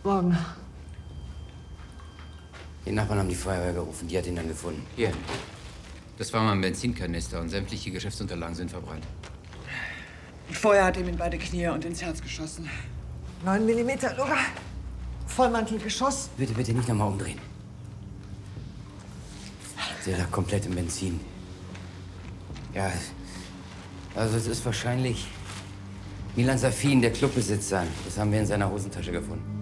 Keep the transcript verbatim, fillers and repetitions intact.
Morgen. Die Nachbarn haben die Feuerwehr gerufen, die hat ihn dann gefunden. Hier. Das war mal ein Benzinkanister und sämtliche Geschäftsunterlagen sind verbrannt. Feuer hat ihm in beide Knie und ins Herz geschossen. Neun Millimeter, Luger. Vollmantelgeschoss. Bitte, bitte nicht nochmal umdrehen. Der lag komplett im Benzin. Ja, also es ist wahrscheinlich Milan Safin, der Clubbesitzer. Das haben wir in seiner Hosentasche gefunden.